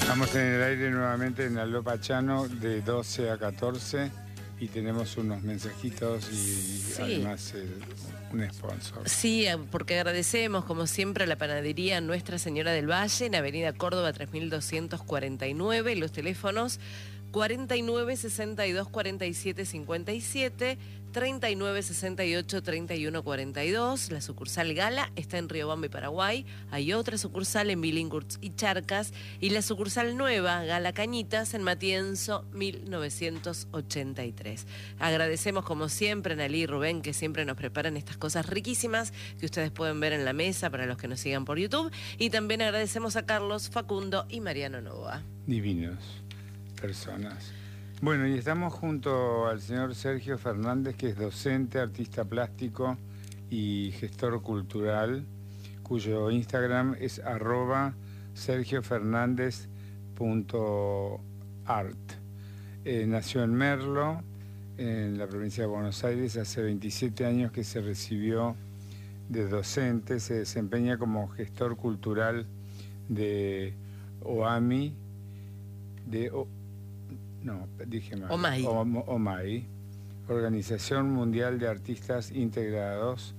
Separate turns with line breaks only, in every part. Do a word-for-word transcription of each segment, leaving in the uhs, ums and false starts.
Estamos en el aire nuevamente en Aló Pachano de doce a catorce y tenemos unos mensajitos y
Sí.
además eh, un sponsor.
Sí, porque agradecemos como siempre a la panadería Nuestra Señora del Valle en Avenida Córdoba tres mil doscientos cuarenta y nueve, los teléfonos cuarenta y nueve, sesenta y dos, cuarenta y siete, cincuenta y siete, treinta y nueve, sesenta y ocho, treinta y uno, cuarenta y dos. La sucursal Gala está en Riobamba y Paraguay. Hay otra sucursal en Billinghurst y Charcas. Y la sucursal nueva, Gala Cañitas, en Matienzo, mil novecientos ochenta y tres. Agradecemos como siempre a Nalí y Rubén, que siempre nos preparan estas cosas riquísimas que ustedes pueden ver en la mesa para los que nos sigan por YouTube. Y también agradecemos a Carlos, Facundo y Mariano Nova.
Divinos personas. Bueno, y estamos junto al señor Sergio Fernández, que es docente, artista plástico y gestor cultural, cuyo Instagram es arroba sergiofernandez punto art. Eh, nació en Merlo, en la provincia de Buenos Aires, hace veintisiete años que se recibió de docente, se desempeña como gestor cultural de O A M I, de o, no, dije mal,
OMAI.
O, OMAI, Organización Mundial de Artistas Integrados,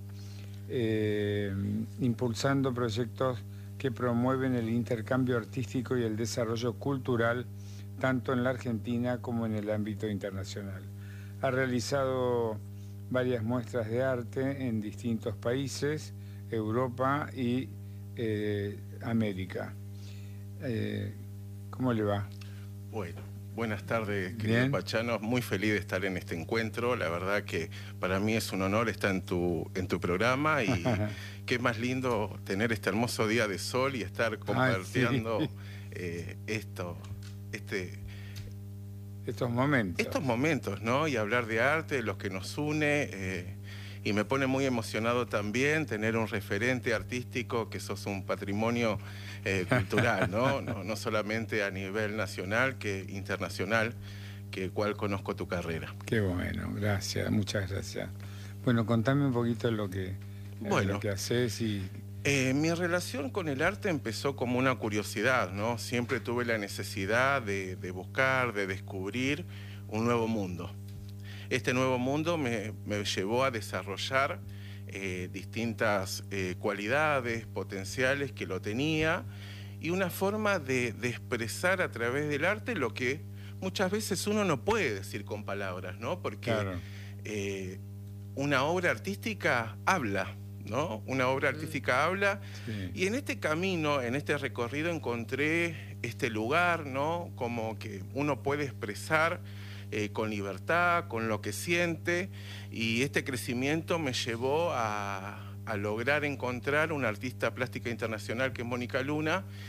eh, impulsando proyectos que promueven el intercambio artístico y el desarrollo cultural tanto en la Argentina como en el ámbito internacional. Ha realizado varias muestras de arte en distintos países, Europa y eh, América. Eh, ¿Cómo le va?
Bueno, buenas tardes, querido
Bien.
Pachano. Muy feliz de estar en este encuentro. La verdad que para mí es un honor estar en tu, en tu programa y qué más lindo tener este hermoso día de sol y estar compartiendo
Ay, sí.
eh, esto, este...
Estos momentos.
Estos momentos, ¿no? Y hablar de arte, lo que nos une. Eh, y me pone muy emocionado también tener un referente artístico, que sos un patrimonio eh, cultural, ¿no? ¿no? No solamente a nivel nacional, que internacional, que cual conozco tu carrera.
Qué bueno, gracias, muchas gracias. Bueno, contame un poquito lo que,
bueno,
lo que haces y...
Eh, mi relación con el arte empezó como una curiosidad, ¿no? Siempre tuve la necesidad de, de buscar, de descubrir un nuevo mundo. Este nuevo mundo me, me llevó a desarrollar eh, distintas eh, cualidades, potenciales que lo tenía y una forma de, de expresar a través del arte lo que muchas veces uno no puede decir con palabras, ¿no? Porque claro. eh, una obra artística habla, ¿no? Una obra artística habla, sí. Y en este camino, en este recorrido encontré este lugar, ¿no? Como que uno puede expresar eh, con libertad, con lo que siente, y este crecimiento me llevó a, a lograr encontrar una artista plástica internacional que es Mónica Luna,